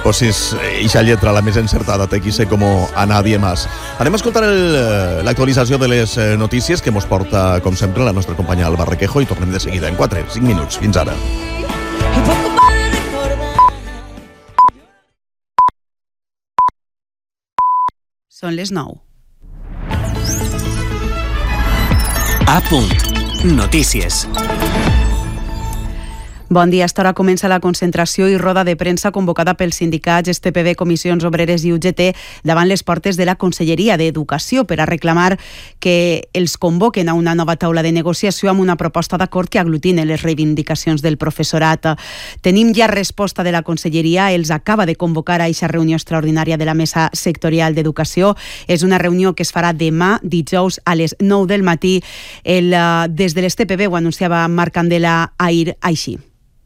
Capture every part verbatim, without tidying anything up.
posis eixa lletra la més encertada, te quise como a nadie más. Anem a escoltar l'actualització de les notícies que mos porta, com sempre, la nostra companya Alba Requejo i tornem de seguida en quatre cinc minuts. Fins ara. Són les nou. A punt. Notícies. Bon dia. A esta hora comença la concentració i roda de premsa convocada pels sindicats S T P B, Comissions Obreres i U G T davant les portes de la Conselleria d'Educació per a reclamar que els convoquen a una nova taula de negociació amb una proposta d'acord que aglutine les reivindicacions del professorat. Tenim ja resposta de la Conselleria. Els acaba de convocar a aquesta reunió extraordinària de la Mesa Sectorial d'Educació. És una reunió que es farà demà, dijous, a les nou del matí. El, des de l'S T P B ho anunciava Marc Candela ahir així.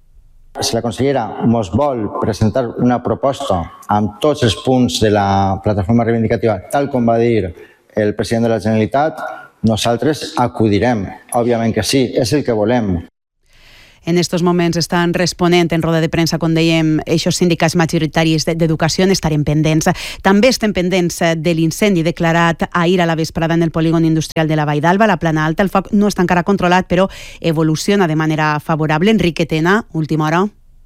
Si la consellera ens vol presentar una proposta amb tots els punts de la plataforma reivindicativa, tal com va dir el president de la Generalitat, nosaltres acudirem. Òbviament que sí, és el que volem. En estos moments estan responent en roda de premsa, com dèiem, aquests sindicats majoritaris d'educació. Estarem pendents. També estem pendents de l'incendi declarat ahir a la vesprada en el polígon industrial de la Vall d'Alba, la Plana Alta. El foc no està encara controlat, però evoluciona de manera favorable. Enrique Tena, última hora.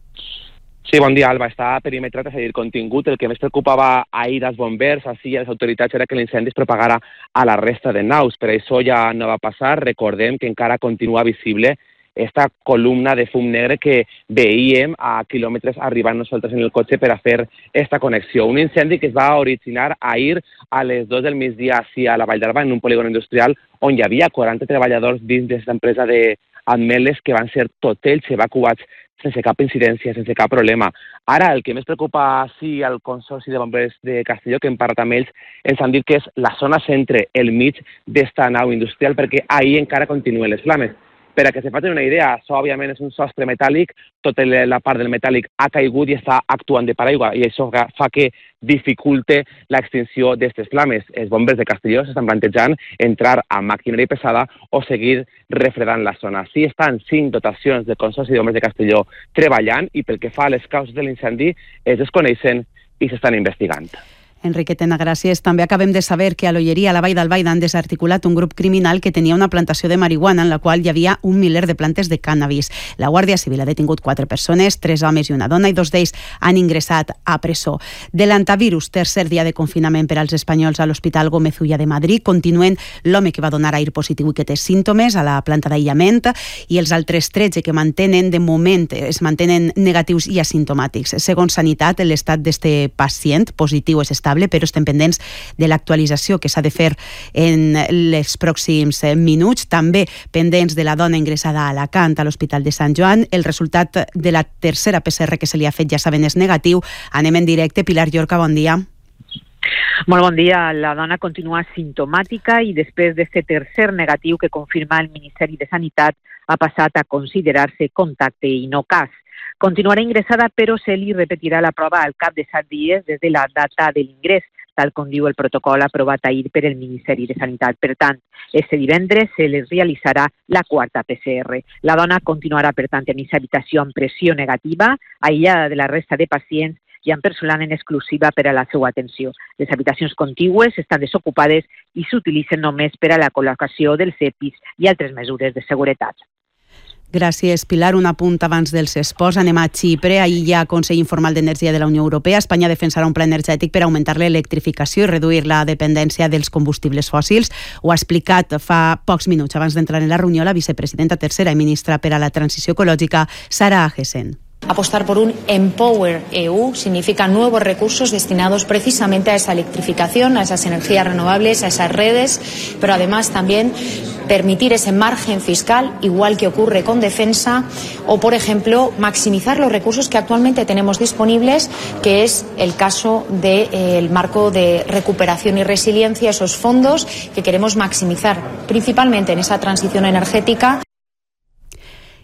Sí, bon dia, Alba. Està perimetrat, és a dir, contingut. El que més preocupava ahir als bombers, així i a les autoritats, era que l'incendi es propagara a la resta de naus. Per això ja no va passar. Recordem que encara continua visible esta columna de fum negre que veiem a quilòmetres arribant nosaltres en el cotxe per a fer esta connexió. Un incendi que es va originar ahir a les dos del migdia així a la Vall d'Alba, en un polígon industrial on hi havia quaranta treballadors dins d'aquesta empresa d'Admeles que van ser tots ells evacuats sense cap incidència, sense cap problema. Ara, el que més preocupa sí al Consorci de Bombers de Castelló, que hem parlat amb ells, ens han dit que és la zona centre, el mig d'esta nau industrial, perquè ahir encara continuen les flames. Per a que se facin una idea, això òbviament és un sostre metàl·lic, tota la part del metàl·lic ha caigut i està actuant de paraigua, i això fa que dificulte l'extinció d'aquestes flames. Els bombers de Castelló s'estan plantejant entrar a maquinària pesada o seguir refredant la zona. Sí estan cinc dotacions del Consorci de Bombers de Castelló treballant i pel que fa a les causes de l'incendi es desconeixen i s'estan investigant. Enrique Tena, gràcies. També acabem de saber que a l'Olleria, a la Vall d'Albaida, han desarticulat un grup criminal que tenia una plantació de marihuana en la qual hi havia un miler de plantes de cànnabis. La Guàrdia Civil ha detingut quatre persones, tres homes i una dona, i dos d'ells han ingressat a presó. De l'antivirus, tercer dia de confinament per als espanyols a l'Hospital Gómez Ulla de Madrid. Continuen l'home que va donar ahir positiu i que té símptomes a la planta d'aïllament i els altres tretze que mantenen, de moment, es mantenen negatius i asimptomàtics. Segons Sanitat, l'estat d'este pacient positiu és estable, però estem pendents de l'actualització que s'ha de fer en els pròxims minuts. També pendents de la dona ingressada a Alacant, a l'Hospital de Sant Joan. El resultat de la tercera P C R que se li ha fet, ja saben, és negatiu. Anem en directe. Pilar Llorca, bon dia. Molt bon dia. La dona continua simptomàtica i després d'aquest tercer negatiu que confirma el Ministeri de Sanitat ha passat a considerar-se contacte i no cas. Continuarà ingressada, però se li repetirà la prova al cap de set dies des de la data de l'ingrés, tal com diu el protocol aprovat ahir per el Ministeri de Sanitat. Per tant, este divendres se les realitzarà la quarta P C R. La dona continuarà, per tant, en aquesta habitació amb pressió negativa, aïllada de la resta de pacients i amb personal en exclusiva per a la seva atenció. Les habitacions contigües estan desocupades i s'utilitzen només per a la col·locació dels E P Is i altres mesures de seguretat. Gràcies, Pilar. Un apunt abans dels esports. Anem a Xipre. Ahir hi ha Consell Informal d'Energia de la Unió Europea. Espanya defensarà un pla energètic per augmentar l'electrificació i reduir la dependència dels combustibles fòssils. Ho ha explicat fa pocs minuts abans d'entrar en la reunió la vicepresidenta tercera i ministra per a la transició ecològica, Sara Agesen. Apostar por un Empower E U significa nuevos recursos destinados precisamente a esa electrificación, a esas energías renovables, a esas redes, pero además también permitir ese margen fiscal, igual que ocurre con defensa, o, por ejemplo, maximizar los recursos que actualmente tenemos disponibles, que es el caso del eh, marco de recuperación y resiliencia, esos fondos que queremos maximizar, principalmente en esa transición energética.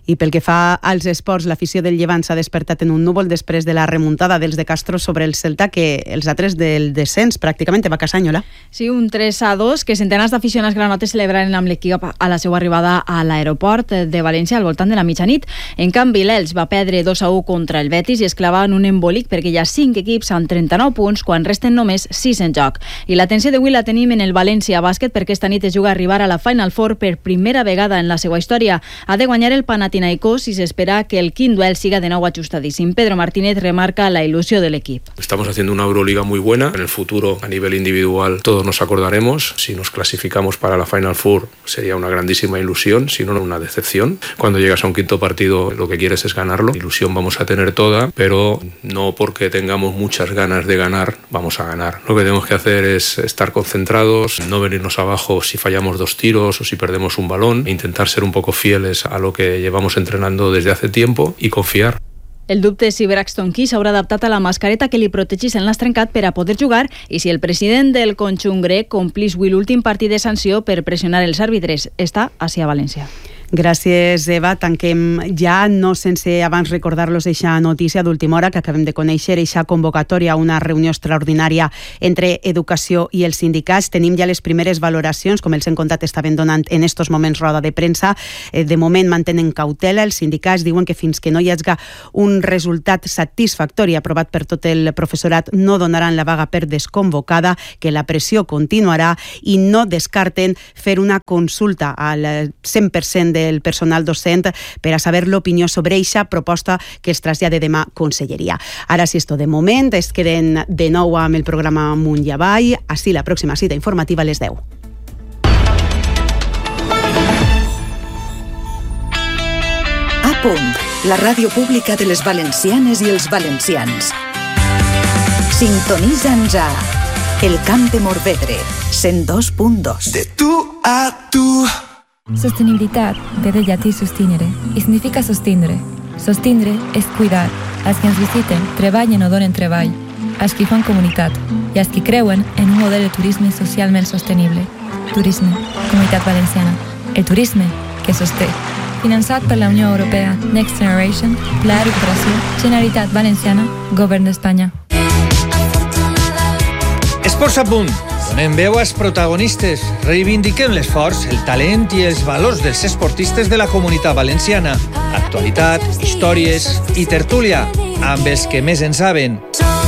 I pel que fa als esports, l'afició del Llevant s'ha despertat en un núvol després de la remuntada dels de Castro sobre el Celta, que els altres del descens pràcticament va Casanyola. Sí, un tres a dos que centenars d'aficionats granotes celebraren amb l'equip a la seva arribada a l'aeroport de València al voltant de la mitjanit. En canvi, l'Elx va perdre dos a u contra el Betis i es clavava en un embolic perquè hi ha cinc equips amb trenta-nou punts quan resten només sis en joc. I l'atenció d'avui la tenim en el València Bàsquet perquè esta nit es juga a arribar a la Final Four per primera vegada en la seva història. Ha de guanyar el Panathinaikos i s'espera que el quin duel siga de nou ajustadíssim. Pedro Martínez remarca la ilusió del equipo. Estamos haciendo una Euroliga muy buena. En el futuro, a nivel individual, todos nos acordaremos. Si nos clasificamos para la Final Four, sería una grandísima ilusión, si no una decepción. Cuando llegas a un quinto partido, lo que quieres es ganarlo. Ilusión vamos a tener toda, pero no porque tengamos muchas ganas de ganar, vamos a ganar. Lo que tenemos que hacer es estar concentrados, no venirnos abajo si fallamos dos tiros o si perdemos un balón, intentar ser un poco fieles a lo que llevamos entrenando desde hace tiempo y confiar. El dubte és si Braxton Key s'haurà adaptat a la mascareta que li protegís el nas trencat per a poder jugar i si el president del conjunt grec complís avui l'últim partit de sanció per pressionar els àrbitres. Està ací a València. Gràcies, Eva. Tanquem ja, no sense abans recordar-los eixa notícia d'última hora que acabem de conèixer, eixa convocatòria a una reunió extraordinària entre Educació i els sindicats. Tenim ja les primeres valoracions, com els hem contat, estaven donant en estos moments roda de premsa. De moment mantenen cautela. Els sindicats diuen que fins que no hi hagi un resultat satisfactori aprovat per tot el professorat no donaran la vaga per desconvocada, que la pressió continuarà i no descarten fer una consulta al cent per cent del personal docent per a saber l'opinió sobre eixa proposta que es trasllada demà Conselleria. Ara sí, esto de moment, es queden de nou amb el programa Amunt i Avall. Així la pròxima cita informativa a les deu. A punt, la ràdio pública de les valencianes i els valencians. Sintonitza'ns a El Camp de Morvedre, cent dos punt dos. De tu a tu. Sostenibilitat ve del llatí sostinere i significa sostindre. Sostindre és cuidar. Els que ens visiten treballen o donen treball, els que fan comunitat i els que creuen en un model de turisme socialment sostenible. Turisme, Comunitat Valenciana. El turisme que sosté. Finançat per la Unió Europea, Next Generation, Pla de Recuperació, Generalitat Valenciana, Govern d'Espanya. Esports a punt. Donem veu als protagonistes, reivindiquem l'esforç, el talent i els valors dels esportistes de la Comunitat Valenciana. Actualitat, històries i tertúlia, amb els que més en saben.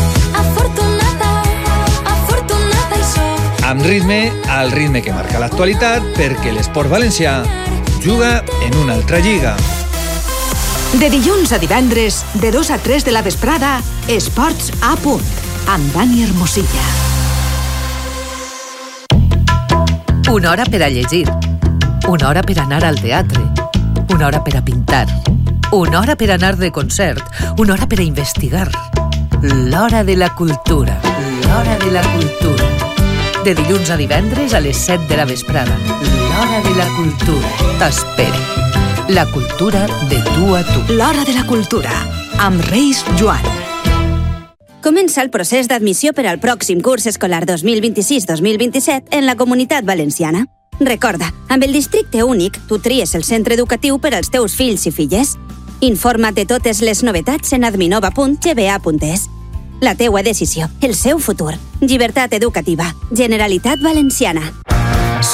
Amb ritme, al ritme que marca l'actualitat, perquè l'esport valencià juga en una altra lliga. De dilluns a divendres, de dos a tres de la vesprada, Esports a punt, amb Dani Hermosilla. Una hora per a llegir, una hora per anar al teatre, una hora per a pintar, una hora per anar de concert, una hora per a investigar. L'hora de la cultura, l'hora de la cultura. De dilluns a divendres a les set de la vesprada. L'hora de la cultura. T'espera. La cultura de tu a tu. L'hora de la cultura, amb Reis Joan. Comença el procés d'admissió per al pròxim curs escolar dos mil vint-i-sis dos mil vint-i-set en la Comunitat Valenciana. Recorda, amb el districte únic, tu tries el centre educatiu per als teus fills i filles. Informa't de totes les novetats en adminova punt g b a punt es. La teua decisió, el seu futur. Llibertat educativa. Generalitat Valenciana.